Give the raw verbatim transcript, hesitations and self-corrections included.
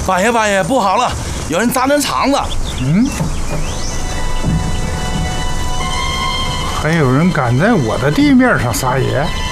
八爷，八爷，不好了，有人砸咱厂子。 嗯，还有人敢在我的地面上撒野？